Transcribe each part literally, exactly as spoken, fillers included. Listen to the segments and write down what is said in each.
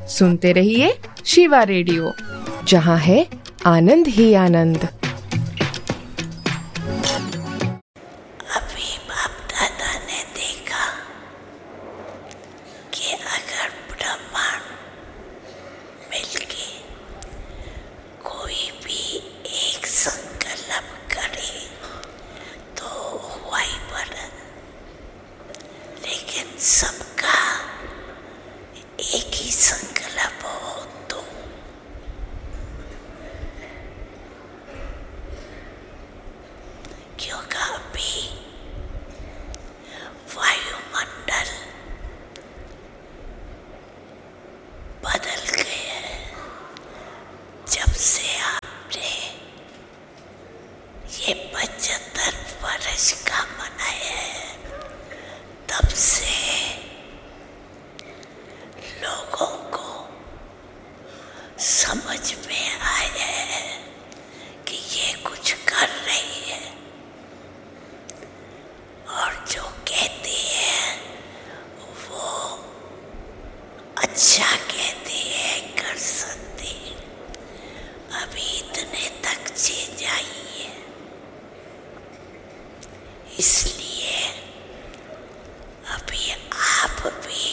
सुनते रहिए शिवा रेडियो, जहाँ है आनंद ही आनंद। अभी बाप दादा ने देखा कि अगर ब्रह्मांड मिलके कोई भी एक संकल्प करे तो हुआ ही पड़ा, लेकिन सबका एक ही संकल्प हो तो क्योंकि अभी वायुमंडल बदल गए हैं। जब से आपने ये पचहत्तर वर्ष का मनाया है, तब से लोगों को समझ में आया है कि ये कुछ कर रही है, और जो कहती है वो अच्छा कहती है, कर सकती। अभी इतने तक चेंज आई है, इसलिए अभी आप भी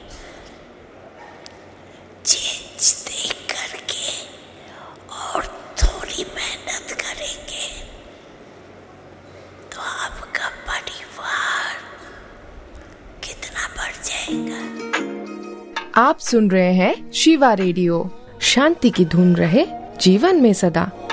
चेंज देख करके और थोड़ी मेहनत करेंगे तो आपका परिवार कितना बढ़ जाएगा। आप सुन रहे हैं शिवा रेडियो। शांति की धुन रहे जीवन में सदा।